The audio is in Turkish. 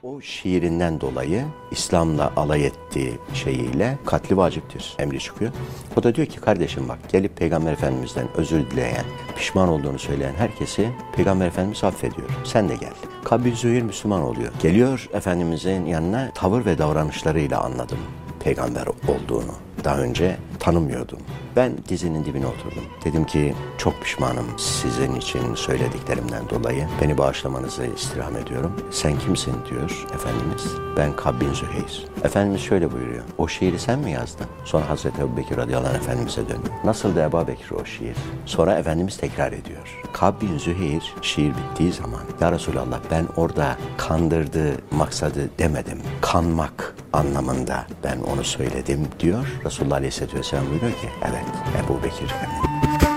O şiirinden dolayı İslam'la alay ettiği şeyiyle katli vaciptir emri çıkıyor. O da diyor ki kardeşim bak gelip Peygamber Efendimiz'den özür dileyen, pişman olduğunu söyleyen herkesi Peygamber Efendimiz affediyor. Sen de gel. Kab bin Züheyr Müslüman oluyor. Geliyor Efendimiz'in yanına, tavır ve davranışlarıyla anladım peygamber olduğunu. Daha önce tanımıyordum. Ben dizinin dibine oturdum. Dedim ki çok pişmanım sizin için söylediklerimden dolayı. Beni bağışlamanızı istirham ediyorum. Sen kimsin diyor Efendimiz. Ben Kab bin Züheyr. Efendimiz şöyle buyuruyor. O şiiri sen mi yazdın? Sonra Hazreti Ebubekir radıyallahu anh Efendimiz'e dönüyor. Nasıl da Ebu Bekir o şiir? Sonra Efendimiz tekrar ediyor. Kab bin Züheyr şiir bittiği zaman ya Resulallah ben orada kandırdığı maksadı demedim. Kanmak anlamında ben onu söyledim diyor. Resulullah Aleyhisselatü Vesselam buyuruyor ki evet Ebu Bekir